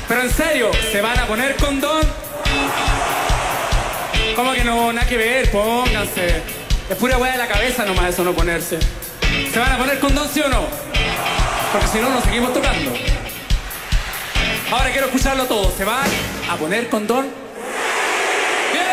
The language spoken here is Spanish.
Pero en serio, ¿se van a poner condón? ¿Cómo que no? Nada que ver, pónganse. Es pura hueá de la cabeza nomás eso, no ponerse. ¿Se van a poner condón, sí o no? Porque si no, nos seguimos tocando. Ahora quiero escucharlo todo. ¿Se van a poner condón?